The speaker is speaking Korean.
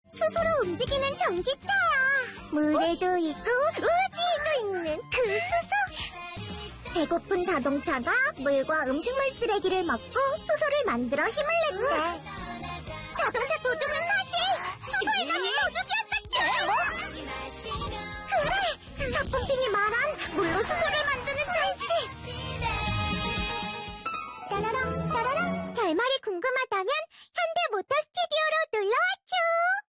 수소로 움직이는 전기차야. 물에도 있고 우주에도 있는 그 수소. 배고픈 자동차가 물과 음식물 쓰레기를 먹고 수소를 만들어 힘을 냈대. 자동차 도둑은